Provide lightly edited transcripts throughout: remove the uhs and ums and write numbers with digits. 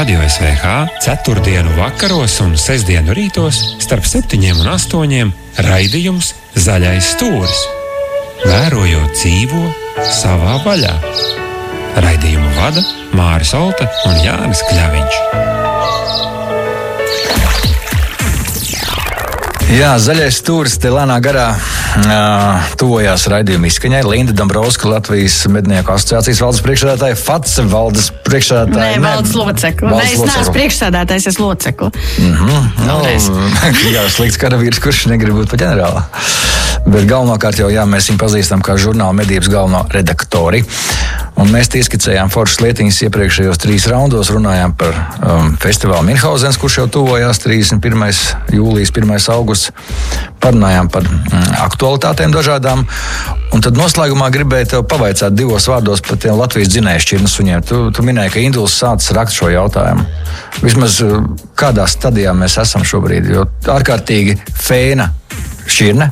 Radio SVH ceturtdienu vakaros un sestdienu rītos starp 7 un 8 raidījums Zaļais stūris. Vērojot dzīvo savā vaļā. Raidījumu vada Māris Olta un Jānis Kļaviņš. Jā, Zaļais stūris te lēnā garā tuvojās raidījuma izskaņai. Linda Dombrovska, Latvijas mednieku asociācijas valdes priekšsēdētāja, FACE valdes priekšsēdētāja. Valdes locekli. Es neesmu priekšsēdētājs, es locekli. Jā, slikts karavīrs, kurš negrib būt pa ģenerāli. Bet galvenokārt jau, mēs viņu pazīstam kā žurnāla medības galveno redaktori. Un mēs ieskicējām foršas lietiņas iepriekšējos 3 raundos, runājām par festivālu Minhauzens, kurš jau tuvojās 31. jūlijas, 1. augusts. Parunājām par aktualitātēm dažādām. Un tad noslēgumā gribēju tev pavaicāt 2 vārdos par tiem Latvijas dzinēju šķirnes suņiem. Tu minēji, ka Induls sācis rakt šo jautājumu. Vismaz kādā stadijā mēs esam šobrīd, jo ārkārtīgi fēna šķirne.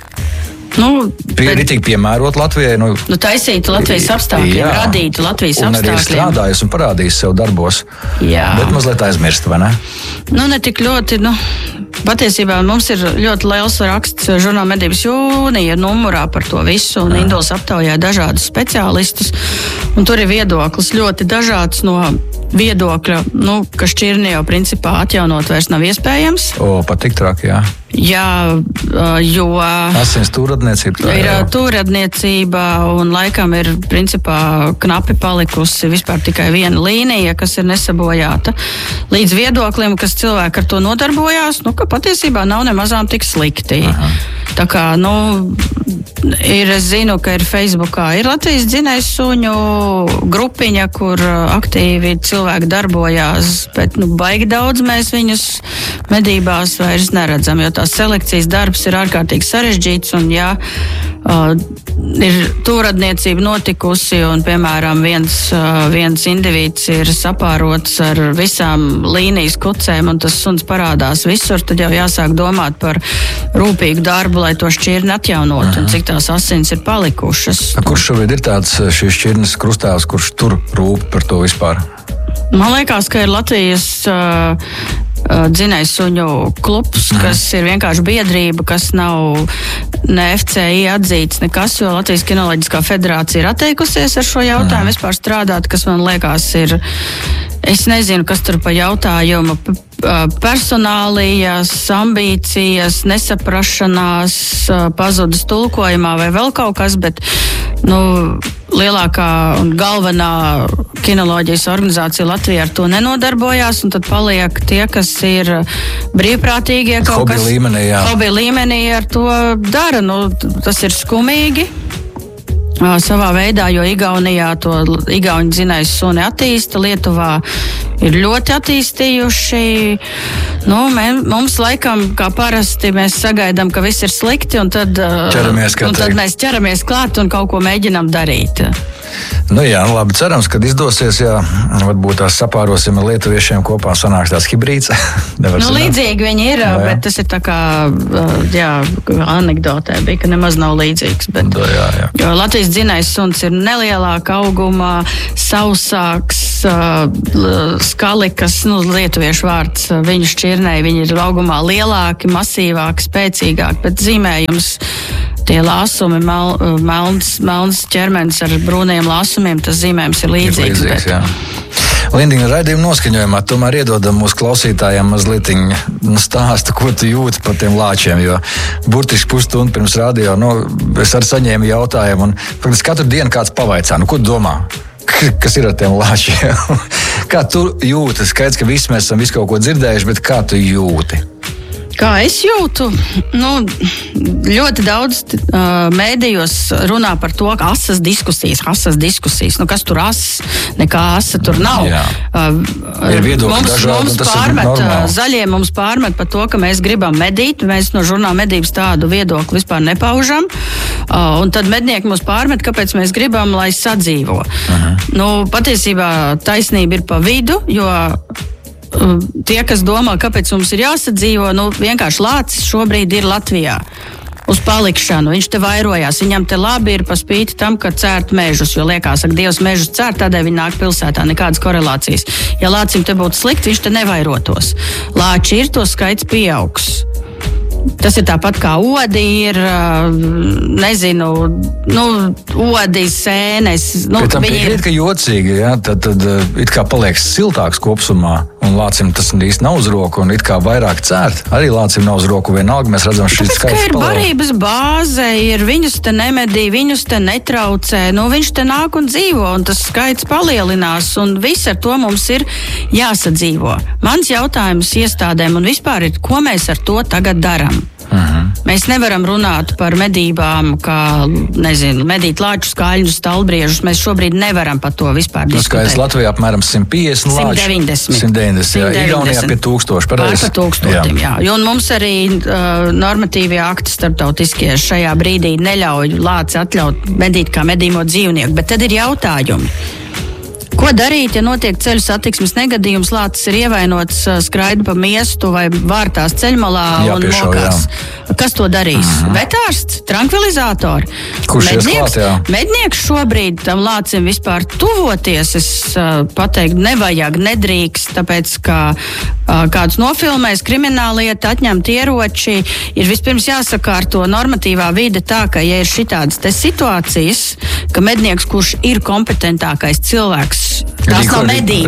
Ritīgi piemērot Latvijai. Taisītu Latvijas apstākļiem, radītu Latvijas apstākļiem. Un arī strādājusi un parādījusi sev darbos. Jā. Bet mazliet aizmirst, vai ne? Ne tik ļoti, patiesībā mums ir ļoti liels raksts žurnāla medības jūnija numurā par to visu, un Induls aptaujā dažādus speciālistus, un tur ir viedoklis ļoti dažāds no viedokļa, ka šķirni jau principā atjaunot vairs nav iespējams. Pat tik traki, jā. Jā, jo asins tūradniecība. Ir tūradniecība un laikam ir principā knapi palikusi vispār tikai viena līnija, kas ir nesabojāta. Līdz viedoklim, kas cilvēki ar to nodarbojās, ka patiesībā nav nemazām tik slikti. Aha. Tā kā, es zinu, ka ir Facebookā ir Latvijas dzinēju suņu grupiņa, kur aktīvi cilvēki darbojās, bet baigi daudz mēs viņus medībās vairs neredzam, jo tās selekcijas darbs ir ārkārtīgi sarežģīts, un ir tūradniecība notikusi, un, piemēram, viens indivīds ir sapārots ar visām līnijas kucēm, un tas suns parādās visur, tad jau jāsāk domāt par rūpīgu darbu, lai to šķirni atjaunot, un cik tās asins ir palikušas. Kurš šobrīd ir tāds šīs šķirnes krustāvs, kurš tur rūp par to vispār? Man liekas, ka ir Latvijas dzinēju suņu klubs, kas ir vienkārši biedrība, kas nav ne FCI atzīts nekas, jo Latvijas kinoloģiskā federācija ir atteikusies ar šo jautājumu vispār strādāt, kas man liekas ir, es nezinu, kas tur pa jautājumu, personālijas, ambīcijas, nesaprašanās, pazudas tulkojumā vai vēl kaut kas, bet, lielākā un galvenā kinoloģijas organizācija Latvijā ar to nenodarbojās, un tad paliek tie, kas ir brīvprātīgie kaut kas. Hobby līmenī ar to dara. Tas ir skumīgi. Savā veidā, jo Igaunijā to igauņu dzinēju suni attīsta, Lietuvā ir ļoti attīstījuši. Mums laikam, kā parasti, mēs sagaidām, ka viss ir slikti, un tad mēs ķeramies klāt un kaut ko mēģinām darīt. Labi, cerams, kad izdosies, varbūt tās sapārosim ar lietuviešiem kopā, sanāks tās hibrīds. Līdzīgi viņi ir, bet tas ir tā kā, anekdotē bija, ka nemaz nav līdzīgs. Bet, jo Latvijas dzinējs suns ir nelielāka augumā, sausāks, skalikas, lietuviešu vārds viņu šķirnei, viņi ir augumā lielāki, masīvāki, spēcīgāki, bet zīmējums tie lāsumi, melns ķermenis ar brūniem lāsumiem, tas zīmējums ir līdzīgs. Lindiņa, raidījuma noskaņojumā tomēr iedodam mūsu klausītājiem mazliet stāstu, ko tu jūti par tiem lāčiem, jo burtiski pusstundu pirms radio, es arī saņēmu jautājumu, un praktiski katru dienu kāds pavaicā, ko tu domā? Kas ir ar tiem lāčiem? Kā tu jūti? Skaidrs, ka visi mēs esam visu kaut ko dzirdējuši, bet kā tu jūti? Kā es jūtu? Ļoti daudz mēdījos runā par to, ka asas diskusijas. Kas tur asas? Nekā asa tur nav. Ir viedokļi dažādi, un tas ir normāli. Zaļie mums pārmet par to, ka mēs gribam medīt. Mēs no žurnāla medības tādu viedokli vispār nepaužam. Un tad mednieki mums pārmet, kāpēc mēs gribam, lai sadzīvo. Patiesībā taisnība ir pa vidu, jo tie, kas domā, kāpēc mums ir jāsadzīvo, vienkārši lācis šobrīd ir Latvijā. uz palikšanu, viņš te vairojās, viņam te labi ir pa spīti tam, ka cērt mežus, jo liekas, ka Dievs mežus cērt, tādēļ viņi nāk pilsētā, nekādas korelācijas. Ja lācim te būtu slikti, viņš te nevairotos. Lāči ir, to skaits pieaugs. Tas ir tāpat kā odi ir, nezinu, odi, sēnes. Pēc tam piekrīt, ka jocīgi, ja? tad it kā paliek siltāks kopsumā, un lācim tas īsti nav uz roku, un it kā vairāk cērt. Arī lācim nav uz roku vienalga, mēs redzam šīs skaits. Tāpēc, ka ir barības bāze, viņus te nemedī, viņus te netraucē, viņš te nāk un dzīvo, un tas skaits palielinās, un viss ar to mums ir jāsadzīvo. Mans jautājums iestādēm un vispār ir, ko mēs ar to tagad daram? Mēs nevaram runāt par medībām, kā, medīt lāču skaļņus, stalbriežus. Mēs šobrīd nevaram par to vispār diskutēt. Skaits Latvijā apmēram 150 lāču. 190, jā. Igaunijā pie 1000, pareizi. Pār 1000, jā. Un mums arī normatīvie akti starptautiskie šajā brīdī neļauj lāci atļaut medīt kā medīmo dzīvnieku. Bet tad ir jautājumi. Ko darīt, ja notiek ceļu satiksmes negadījums, lācis ir ievainots, skraida pa miestu vai vārtās ceļmalā un mokās? Kas to darīs? Vetārsts, trankvilizatori? Kurš iesklāt, jā? Mednieks šobrīd tam lācim vispār tuvoties, es pateiktu, nevajag, nedrīkst, tāpēc, ka kāds nofilmēs krimināllieta, atņemt ieroči, ir vispirms jāsakārto normatīvā vide tā, ka, ja ir šitādas te situācijas, ka mednieks, kurš ir kompetentākais cilvēks, tās nav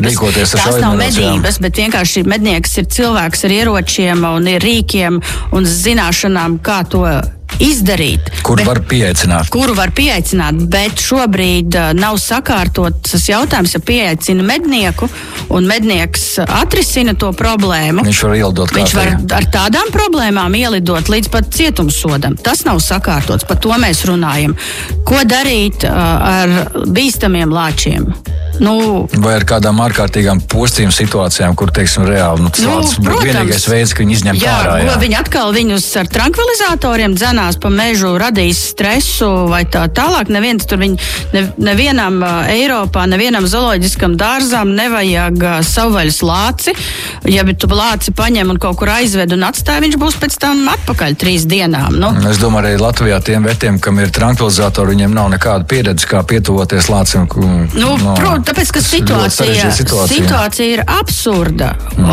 medības, bet vienkārši mednieks ir cilvēks ar ieročiem un ir rīkiem un zināšanām, kā to izdarīt. Kuru var pieaicināt, bet šobrīd nav sakārtots tas jautājums, ja pieaicina mednieku un mednieks atrisina to problēmu. Viņš var ielidot kārtīgi. Viņš var ar tādām problēmām ielidot līdz pat cietumsodam. Tas nav sakārtots, par to mēs runājam. Ko darīt ar bīstamiem lāčiem? Vai ar kādām ārkārtīgām postījuma situācijām, kur, teiksim, reāli vienīgais veids, ka viņi izņem ārā. Jā, viņi atkal viņus ar trankvilizatoriem dzenās pa mežu, radīs stresu vai tā tālāk. Nevienam Eiropā, nevienam zooloģiskam dārzam nevajag savvaļas lāci. Ja tu lāci paņem un kaut kur aizved un atstāj, viņš būs pēc tam atpakaļ 3 dienām. Es domāju, arī Latvijā tiem vetiem, kam ir trankvilizatori, viņiem nav nekāda pieredze, kā pietuvoties lācim. Tāpēc, ka situācija ir absurda.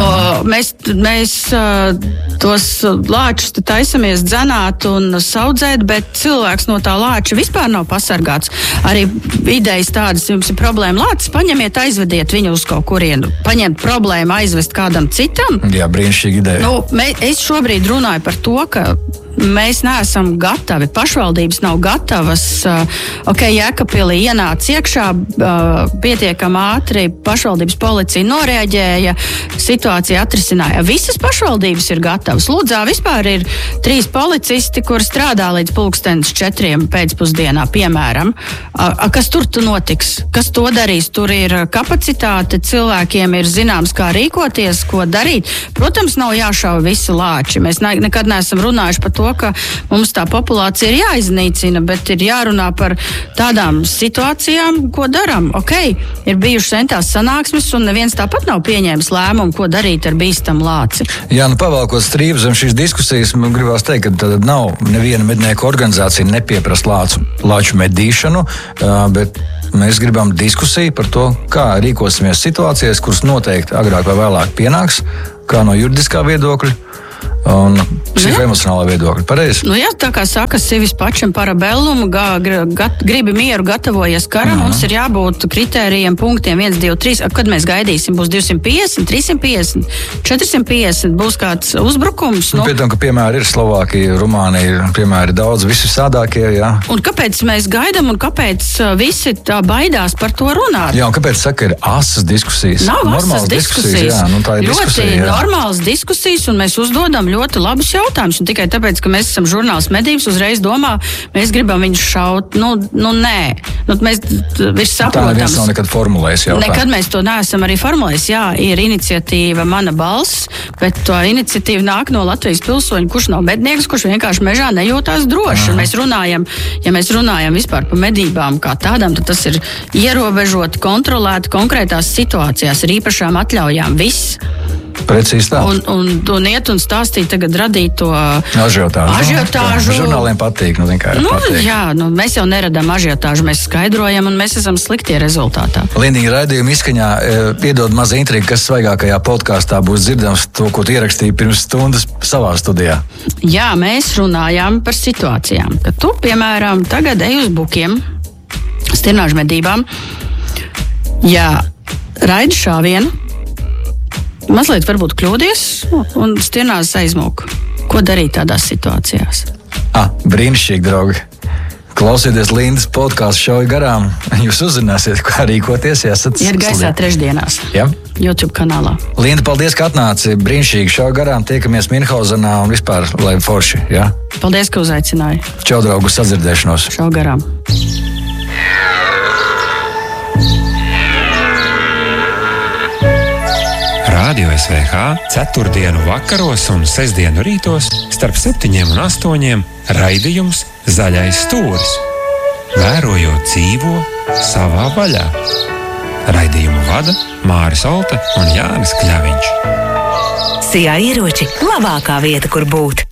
Mēs tos lāčus taisamies dzenāt un saudzēt, bet cilvēks no tā lāča vispār nav pasargāts. Arī idejas tādas, jums ir problēma lācis, paņemiet, aizvediet viņu uz kaut kurienu. Paņemt problēmu, aizvest kādam citam. Jā, brīnišķīga ideja. Es šobrīd runāju par to, ka mēs neesam gatavi, pašvaldības nav gatavas. Jēkabpilī ienāca iekšā, pietiekami ātri pašvaldības policija noreaģēja, situācija atrisināja. Visas pašvaldības ir gatavas. Lūdzā vispār ir 3 policisti, kur strādā līdz 4:00 pēcpusdienā, piemēram. Kas tur notiks? Kas to darīs? Tur ir kapacitāte, cilvēkiem ir zināms, kā rīkoties, ko darīt. Protams, nav jāšauj visi lāči. Mēs nekad neesam runājuši par to, ka mums tā populācija ir jāiznīcina, bet ir jārunā par tādām situācijām, ko daram. Ir bijušas entās sanāksmes, un neviens tāpat nav pieņēmis lēmumu, ko darīt ar bīstamu lāci. Jā, pavalkot strīpu zem šīs diskusijas, man gribās teikt, ka tad nav neviena mednieku organizācija nepieprasa lāču medīšanu, bet mēs gribam diskusiju par to, kā rīkosimies situācijās, kuras noteikti agrāk vai vēlāk pienāks, kā no juridiskā viedokļa un psihoemocionālā viedokļa. Pareizi? Tā kā saka civis pačam parabellum, gribi mieru, gatavojies karam, mums ir jābūt kritērijiem, punktiem 1, 2, 3. Kad mēs gaidīsim? Būs 250, 350, 450, būs kāds uzbrukums? Pēc tam, ka piemēri ir Slovākija, Rumānija, piemēri daudz, visi sādākie, jā. Un kāpēc mēs gaidām un kāpēc visi tā baidās par to runāt? Jā, un kāpēc saka, ir asas diskusijas? Nav asas diskusijas. Jā, tā ir diskusija. Ļoti normālas diskusijas, un mēs uzdodam ļoti labus jautājumus. Un tikai tāpēc, ka mēs esam žurnāls medības, uzreiz domā, mēs gribam viņus šaut. Nē. Mēs saprotam. Tā neviens nav nekad formulējis jautājumu. Nekad mēs to neesam arī formulējis. Jā, ir iniciatīva Mana balss, bet to iniciatīva nāk no Latvijas pilsoņa, kurš nav mednieks, kurš vienkārši mežā nejūtās droši. Mēs runājam vispār par medībām kā tādām, tad tas ir ierobežot, kontrolēt konkrētās situācijās ar īpašām atļaujām. Viss. Precīzi tā. Un iet un stāstīt tagad radīt to ažiotāžu. Žurnāliem patīk, patīk. Jā, mēs jau neradām ažiotāžu, mēs skaidrojam un mēs esam sliktie rezultātā. Lindiņa raidījuma izskaņā iedod maza intriga, kas svaigākajā podkāstā būs dzirdams to, ko tu ierakstīji pirms stundas savā studijā. Jā, mēs runājām par situācijām, ka tu, piemēram, tagad ej uz bukiem, stirnāžu medībām, raidi šāvienu, mazliet varbūt kļūdies un stirnās aizmūk. Ko darīt tādās situācijās? Brīnišķīgi, draugi. Klausieties Lindas podkāstu šauju garām. Jūs uzzināsiet, kā rīkoties, ja esat Iet gaisā trešdienās. Ja? YouTube kanālā. Linda, paldies, ka atnāci. Brīnišķīgi šauju garām. Tiekamies Minhausenā un vispār, lai forši. Ja? Paldies, ka uzaicināji. Čau, draugu, sadzirdēšanos. Šauju garām. Radio SVH 4. vakaros un 6. rītos starp 7 un 8 raidījums Zaļais stūris. Vērojot dzīvo savā vaļā. Raidījumu vada Māris Olta un Jānis Kļaviņš. Sijā ieroči labākā vieta, kur būt.